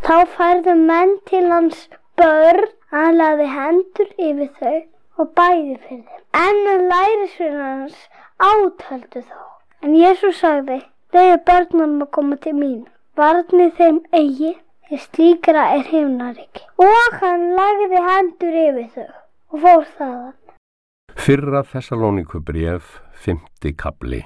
Þá færðu menn til hans börn, hann lagði hendur yfir þau og bæði fyrir þeim. En lærisveinar hans átöldu þá. En Jesús sagði, leyfið börnunum að koma til mín, varnið þeim eigi, því slíkra himnaríki. Og hann lagði hendur yfir þau og fór þaðan. Fyrra Þessalóníkubréf, 5. kafli.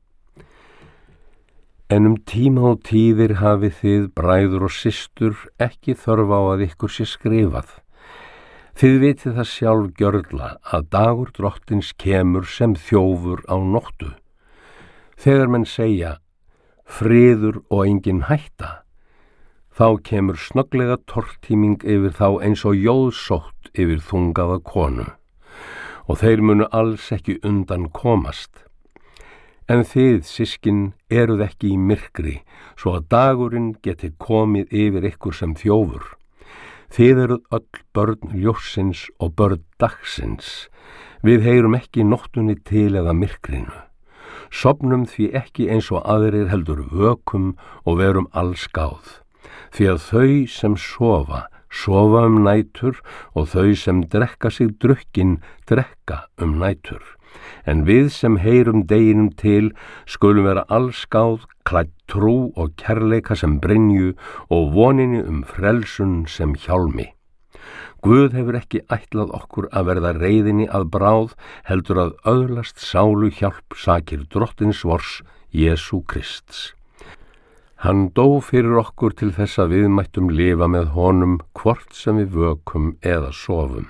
En tíma og tíðir hafið þið, bræður og systur, ekki þörf á að ykkur sé skrifað. Þið vitið það sjálf gjörla að dagur drottins kemur sem þjófur á nóttu. Þegar menn segja, friður og engin hætta, þá kemur snögglega tortíming yfir þá eins og jóðsótt yfir þungaða konu, og þeir munu alls ekki undan komast. En þið, systkin, eruð ekki í myrkri, svo að dagurinn geti komið yfir ykkur sem þjófur. Þið eruð öll börn ljóssins og börn dagsins. Við heyrum ekki nóttunni til eða myrkrinu. Sofnum því ekki eins og aðrir heldur vökum og verum allsgáð. Því að þau sem sofa nætur og þau sem drekka sig drukkin drekka nætur. En við sem heyrum deginum til skulum vera allsgáð, klædd trú og kærleika sem brynju og voninni frelsun sem hjálmi. Guð hefur ekki ætlað okkur að verða reiðinni að bráð, heldur að öðlast sálu hjálp sakir drottins vors, Jesú Krists. Hann dó fyrir okkur til þess að við mættum lifa með honum hvort sem við vökum eða sofum.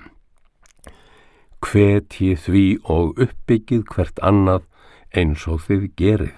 Hvetjið því og uppbyggið hvert annað eins og þið gerið.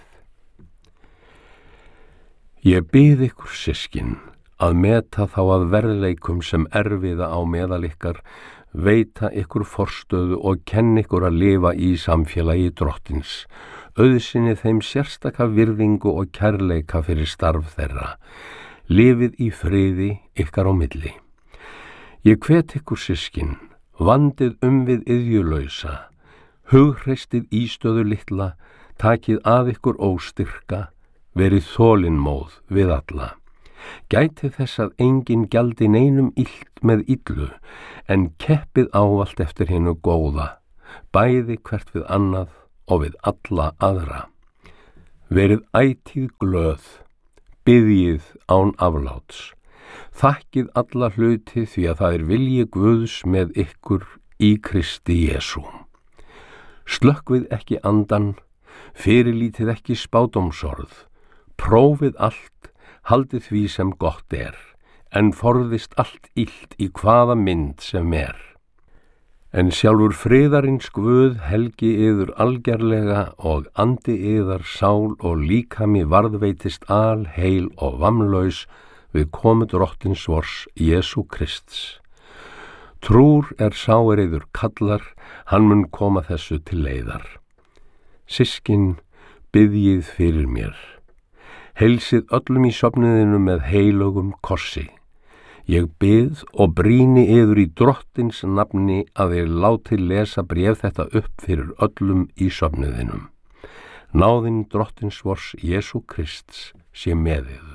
Ég bið ykkur, systkin, að meta þá að verðleikum sem erfiða á meðal ykkar, veita ykkur forstöðu og kenna ykkur að lifa í samfélagi drottins, auðsinni þeim sérstaka virðingu og kærleika fyrir starf þeirra. Lifið í friði ykkar á milli. Ég hvet ykkur, systkin, vandið við iðjulausa, hughrestið ístöðu litla, takið að ykkur óstyrka, verið þolinmóð við alla. Gætið þess að enginn gjaldi neinum illt með illu, en keppið ávallt eftir hinu góða, bæði hvert við annað og við alla aðra. Verið ætíð glöð, biðjið án afláts. Þakkið alla hluti því að það vilji Guðs með ykkur í Kristi Jesú. Slökkvið ekki andan, fyrirlítið ekki spádómsorð, prófið allt, haldið því sem gott en forðist allt illt í hvaða mynd sem En sjálfur friðarins Guð helgi yður algerlega og andi yðar sál og líkami varðveitist alheil og vamlaus við komu drottins vors, Jesú Krists. Trúr sá yður kallar, hann mun koma þessu til leiðar. Systkin, biðjið fyrir mér. Heilsið öllum í sofniðinu með heilögum kossi. Ég bið og brýni yður í drottins nafni að þér láti lesa bréf þetta upp fyrir öllum í sofniðinum. Náðin drottins vors, Jesú Krists, sé með yður.